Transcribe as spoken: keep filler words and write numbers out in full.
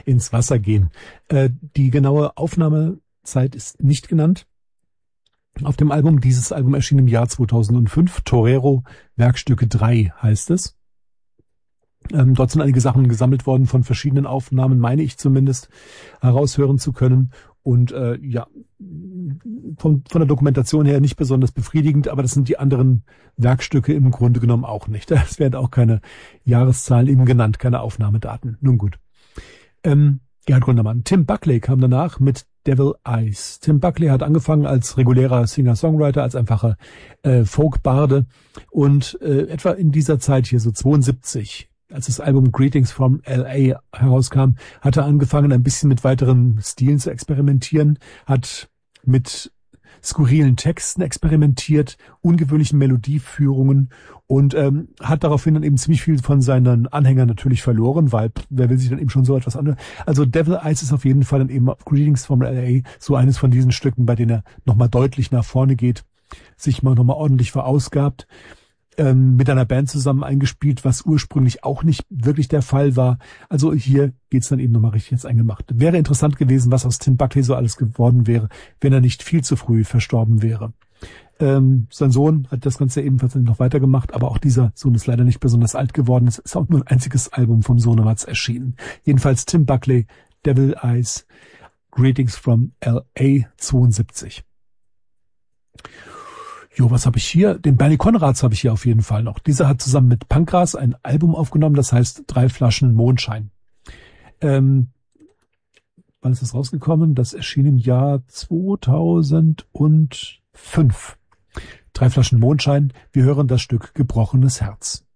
ins Wasser gehen. Äh, die genaue Aufnahmezeit ist nicht genannt. Auf dem Album, dieses Album erschien im Jahr zweitausendfünf. Torero, Werkstücke drei heißt es. Ähm, dort sind einige Sachen gesammelt worden von verschiedenen Aufnahmen, meine ich zumindest, heraushören zu können. Und äh, ja, von, von der Dokumentation her nicht besonders befriedigend, aber das sind die anderen Werkstücke im Grunde genommen auch nicht. Es werden auch keine Jahreszahlen eben genannt, keine Aufnahmedaten. Nun gut. Ähm, Gerhard Gundermann. Tim Buckley kam danach mit Devil Eyes. Tim Buckley hat angefangen als regulärer Singer-Songwriter, als einfacher äh, Folk-Barde und äh, etwa in dieser Zeit hier, so zweiundsiebzig, als das Album Greetings from L A herauskam, hat er angefangen, ein bisschen mit weiteren Stilen zu experimentieren, hat mit skurrilen Texten experimentiert, ungewöhnlichen Melodieführungen und ähm, hat daraufhin dann eben ziemlich viel von seinen Anhängern natürlich verloren, weil pff, wer will sich dann eben schon so etwas an. Also Devil Eyes ist auf jeden Fall dann eben auf Greetings from L A so eines von diesen Stücken, bei denen er nochmal deutlich nach vorne geht, sich mal nochmal ordentlich verausgabt, ähm, mit einer Band zusammen eingespielt, was ursprünglich auch nicht wirklich der Fall war. Also hier geht's dann eben nochmal richtig ins Eingemachte. Wäre interessant gewesen, was aus Tim Buckley so alles geworden wäre, wenn er nicht viel zu früh verstorben wäre. Ähm, sein Sohn hat das Ganze ebenfalls noch weitergemacht, aber auch dieser Sohn ist leider nicht besonders alt geworden. Es ist auch nur ein einziges Album vom Sohnematz erschienen. Jedenfalls Tim Buckley, Devil Eyes, Greetings from L A zweiundsiebzig. Jo, was habe ich hier? Den Bernie Conrads habe ich hier auf jeden Fall noch. Dieser hat zusammen mit Pankras ein Album aufgenommen, das heißt Drei Flaschen Mondschein. Ähm, wann ist das rausgekommen? Das erschien im Jahr zweitausendfünf. Drei Flaschen Mondschein. Wir hören das Stück Gebrochenes Herz.